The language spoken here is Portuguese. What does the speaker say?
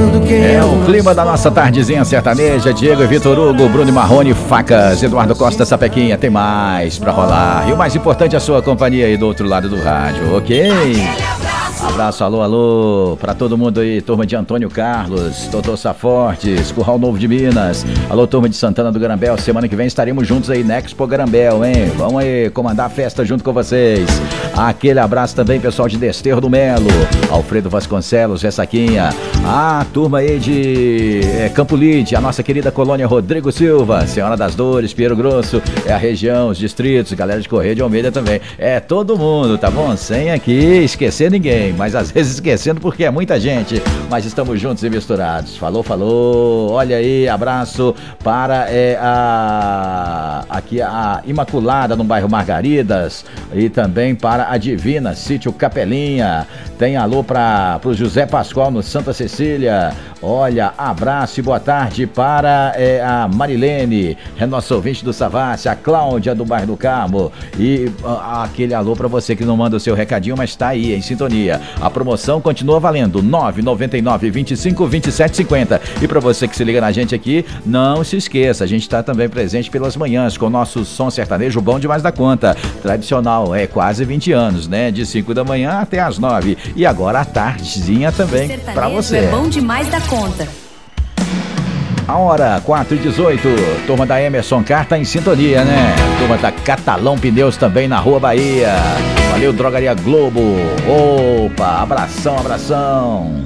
É o clima da nossa tardezinha sertaneja. Diego e Vitor Hugo, Bruno e Marrone, Facas, Eduardo Costa, Sapequinha. Tem mais pra rolar. E o mais importante, a sua companhia aí do outro lado do rádio, ok? Abraço, alô, alô, pra todo mundo aí, turma de Antônio Carlos, Doutor Safortes, Curral Novo de Minas, alô, turma de Santana do Garambel, semana que vem estaremos juntos aí na Expo Garambel, hein? Vamos aí comandar a festa junto com vocês. Aquele abraço também, pessoal de Desterro do Melo, Alfredo Vasconcelos, Ressaquinha, a turma aí de Campo Lide, a nossa querida colônia Rodrigo Silva, Senhora das Dores, Pinheiro Grosso, é a região, os distritos, galera de Correia de Almeida também, é todo mundo, tá bom? Sem aqui esquecer ninguém, mas às vezes esquecendo porque é muita gente, mas estamos juntos e misturados. Falou, falou, olha aí, abraço para aqui a Imaculada no bairro Margaridas e também para a Divina, sítio Capelinha. Tem alô para o José Pascoal no Santa Cecília. Olha, abraço e boa tarde para a Marilene, é nossa ouvinte do Savassi, a Cláudia do bairro do Carmo e aquele alô para você que não manda o seu recadinho, mas está aí em sintonia. A promoção continua valendo 9,99, 25, 27, 50. E para você que se liga na gente aqui, não se esqueça, a gente está também presente pelas manhãs com o nosso som sertanejo bom demais da conta. Tradicional, quase 20 anos, né? De 5 da manhã até as 9. E agora a tardezinha também para você. É bom demais da conta. A hora, 4h18, turma da Emerson Car tá em sintonia, né? Turma da Catalão Pneus também na Rua Bahia. Valeu, Drogaria Globo. Opa, abração, abração.